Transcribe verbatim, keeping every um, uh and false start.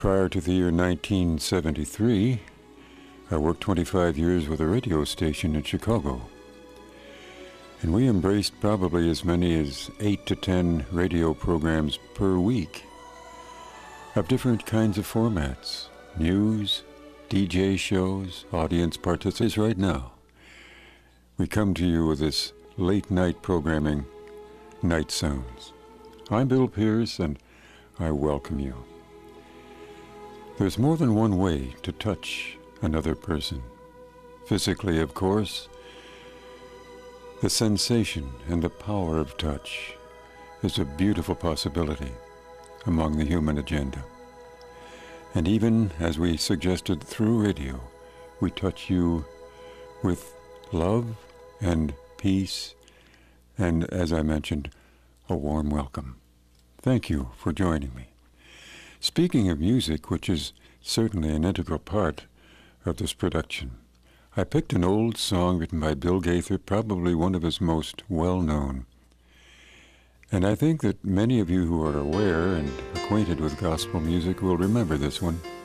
Prior to the year nineteen seventy-three, I worked twenty-five years with a radio station in Chicago. And we embraced probably as many as eight to ten radio programs per week of different kinds of formats, news, D J shows, audience participation. Right now, we come to you with this late night programming, Night Sounds. I'm Bill Pierce, and I welcome you. There's more than one way to touch another person. Physically, of course, the sensation and the power of touch is a beautiful possibility among the human agenda. And even as we suggested through radio, we touch you with love and peace, and as I mentioned, a warm welcome. Thank you for joining me. Speaking of music, which is certainly an integral part of this production, I picked an old song written by Bill Gaither, probably one of his most well-known. And I think that many of you who are aware and acquainted with gospel music will remember this one.